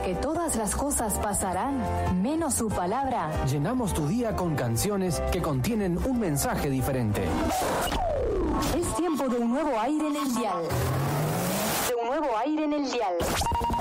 que todas las cosas pasarán, menos su palabra. Llenamos tu día con canciones que contienen un mensaje diferente. Es tiempo de un nuevo aire en el dial. De un nuevo aire en el dial.